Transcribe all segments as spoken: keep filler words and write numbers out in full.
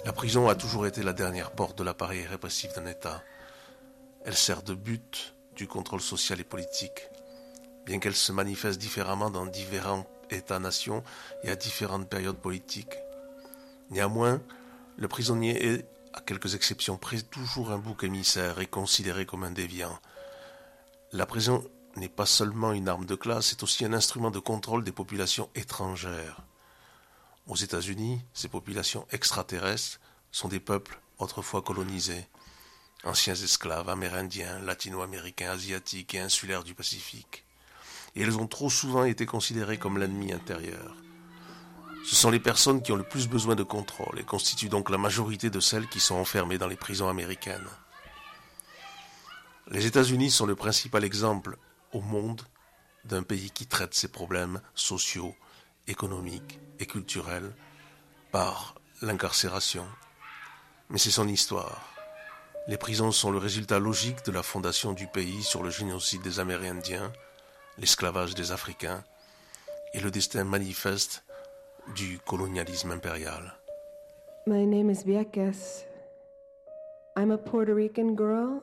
La prison a toujours été la dernière porte de l'appareil répressif d'un État. Elle sert de but du contrôle social et politique, bien qu'elle se manifeste différemment dans différents États-nations et à différentes périodes politiques. Néanmoins, le prisonnier est, à quelques exceptions près, toujours un bouc émissaire et considéré comme un déviant. La prison n'est pas seulement une arme de classe, c'est aussi un instrument de contrôle des populations étrangères. Aux États-Unis, ces populations extraterrestres sont des peuples autrefois colonisés, anciens esclaves amérindiens, latino-américains, asiatiques et insulaires du Pacifique. Et elles ont trop souvent été considérées comme l'ennemi intérieur. Ce sont les personnes qui ont le plus besoin de contrôle et constituent donc la majorité de celles qui sont enfermées dans les prisons américaines. Les États-Unis sont le principal exemple au monde d'un pays qui traite ses problèmes sociaux, économiques et culturels par l'incarcération. Mais c'est son histoire. Les prisons sont le résultat logique de la fondation du pays sur le génocide des Amérindiens, l'esclavage des Africains et le destin manifeste du colonialisme impérial. My name is Vieques. I'm a Puerto Rican girl.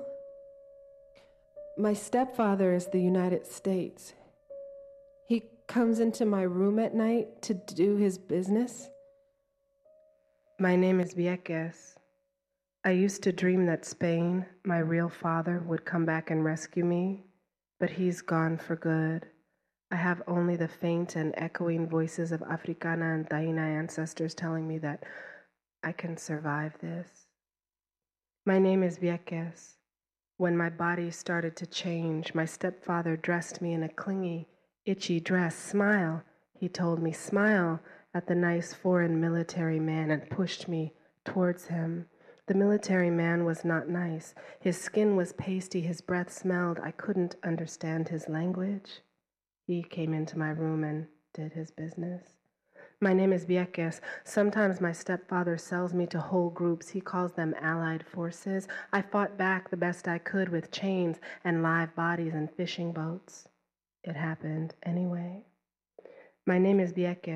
My stepfather is the United States. He comes into my room at night to do his business. My name is Vieques. I used to dream that Spain, my real father, would come back and rescue me, but he's gone for good. I have only the faint and echoing voices of Africana and Taína ancestors telling me that I can survive this. My name is Vieques. When my body started to change, my stepfather dressed me in a clingy, itchy dress. Smile, he told me, smile at the nice foreign military man, and pushed me towards him. The military man was not nice. His skin was pasty, his breath smelled. I couldn't understand his language. He came into my room and did his business. My name is Vieques. Sometimes my stepfather sells me to whole groups. He calls them allied forces. I fought back the best I could with chains and live bodies and fishing boats. It happened anyway. My name is Vieques.